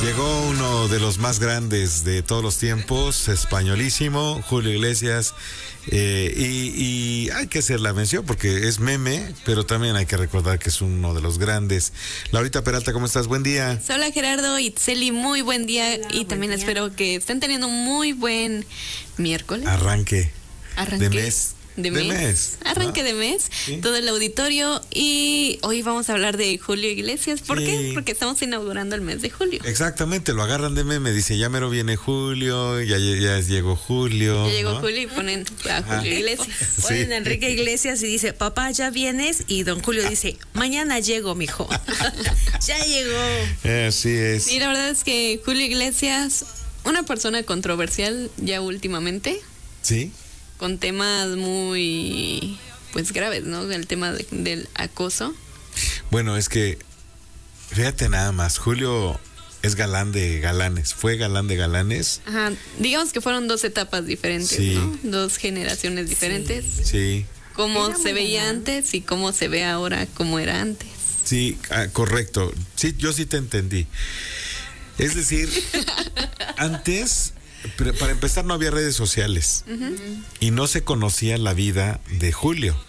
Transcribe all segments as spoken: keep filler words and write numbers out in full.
Llegó uno de los más grandes de todos los tiempos, españolísimo, Julio Iglesias, eh, y, y hay que hacer la mención porque es meme, pero también hay que recordar que es uno de los grandes. Laurita Peralta, ¿cómo estás? Buen día. Hola Gerardo, Itzeli, muy buen día. Hola, y también día. Espero que estén teniendo un muy buen miércoles. Arranque. Arranque. De mes. De mes, de mes. Arranque ¿no? de mes, ¿sí? Todo el auditorio, y hoy vamos a hablar de Julio Iglesias. ¿Por sí. qué? Porque estamos inaugurando el mes de julio. Exactamente, lo agarran de meme, dice, ya mero viene julio, ya, ya, ya llegó julio. Ya llegó ¿no? Julio y ponen a Julio ah. Iglesias. Sí. Ponen a Enrique Iglesias y dice, papá, ya vienes, y don Julio dice, mañana llego, mijo. Ya llegó. Así es. Y la verdad es que Julio Iglesias, una persona controversial ya últimamente. Sí. Con temas muy, pues, graves, ¿no? El tema de, del acoso. Bueno, es que, fíjate nada más, Julio es galán de galanes, fue galán de galanes. Ajá, digamos que fueron dos etapas diferentes, sí. ¿no? Dos generaciones diferentes. Sí. Cómo se veía galán. antes y cómo se ve ahora, cómo era antes. Sí, ah, correcto. Sí, yo sí te entendí. Es decir, antes... Pero para empezar, no había redes sociales uh-huh. y no se conocía la vida de Julio.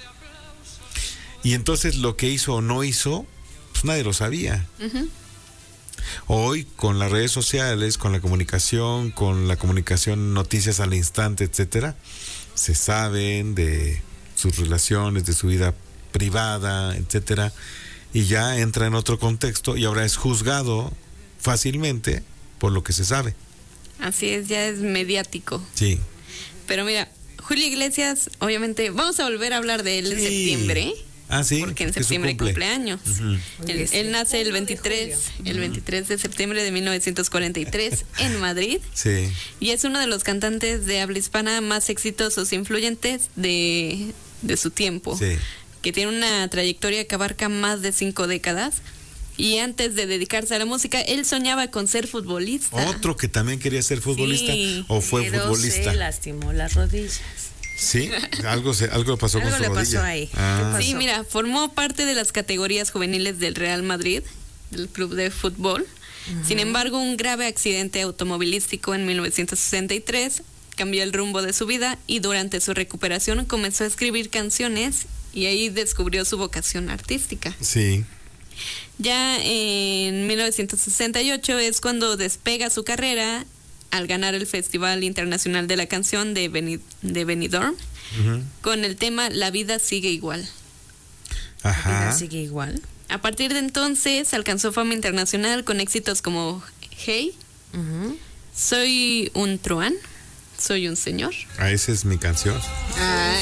Y entonces lo que hizo o no hizo, pues nadie lo sabía. Uh-huh. Hoy, con las redes sociales, con la comunicación, con la comunicación, noticias al instante, etcétera, se saben de sus relaciones, de su vida privada, etcétera, y ya entra en otro contexto y ahora es juzgado fácilmente por lo que se sabe. Así es, ya es mediático. Sí. Pero mira, Julio Iglesias, obviamente, vamos a volver a hablar de él sí. en septiembre. Ah, sí. Porque en septiembre cumple. cumpleaños. Uh-huh. Él, él nace el veintitrés, uh-huh. el veintitrés de septiembre de mil novecientos cuarenta y tres en Madrid. Sí. Y es uno de los cantantes de habla hispana más exitosos e influyentes de, de su tiempo. Sí. Que tiene una trayectoria que abarca más de cinco décadas. Y antes de dedicarse a la música, él soñaba con ser futbolista. Otro que también quería ser futbolista, sí, o fue pero futbolista. Se lastimó las rodillas. Sí, algo se, algo pasó algo con su le rodilla. Pasó ahí. Ah. Pasó? Sí, mira, formó parte de las categorías juveniles del Real Madrid, del club de fútbol. Uh-huh. Sin embargo, un grave accidente automovilístico en mil novecientos sesenta y tres cambió el rumbo de su vida, y durante su recuperación comenzó a escribir canciones, y ahí descubrió su vocación artística. Sí. Ya en mil novecientos sesenta y ocho es cuando despega su carrera al ganar el Festival Internacional de la Canción de, Beni- de Benidorm uh-huh. con el tema La vida sigue igual. Ajá. ¿La vida sigue igual? A partir de entonces alcanzó fama internacional con éxitos como Hey, uh-huh. Soy un truán, Soy un señor. Ah, esa es mi canción. Ah.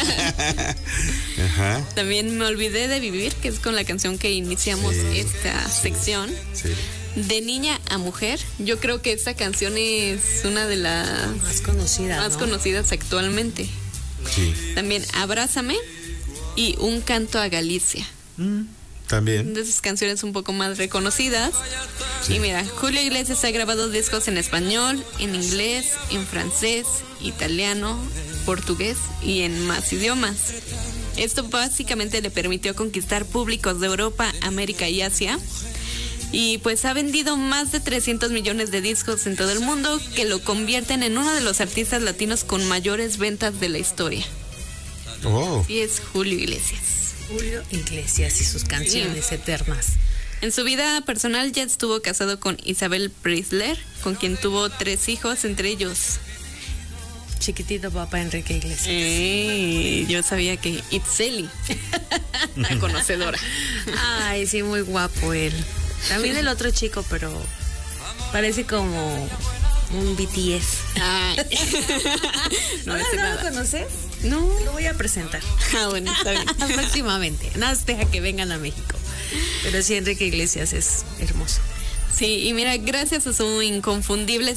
Ajá. También Me olvidé de vivir, que es con la canción que iniciamos sí, esta sí, sección. Sí. De niña a mujer. Yo creo que esta canción es una de las más conocidas, más ¿no? conocidas actualmente. Sí. También Abrázame y Un canto a Galicia. Mm. También. De esas canciones un poco más reconocidas. Sí. Y mira, Julio Iglesias ha grabado discos en español, en inglés, en francés, italiano, portugués y en más idiomas. Esto básicamente le permitió conquistar públicos de Europa, América y Asia. Y pues ha vendido más de trescientos millones de discos en todo el mundo, que lo convierten en uno de los artistas latinos con mayores ventas de la historia. Oh. Y es Julio Iglesias. Julio Iglesias y sus canciones sí. eternas. En su vida personal ya estuvo casado con Isabel Preisler, con quien tuvo tres hijos, entre ellos chiquitito papá Enrique Iglesias. Eh, yo sabía que Itzeli, la conocedora. Ay, sí, muy guapo él. También el otro chico, pero parece como un B T S. Ay. No, ¿No, ¿no lo conoces? No. Lo voy a presentar. Ah, bueno, está bien. Próximamente. Nada más deja que vengan a México. Pero sí, Enrique Iglesias es hermoso. Sí, y mira, gracias a su inconfundible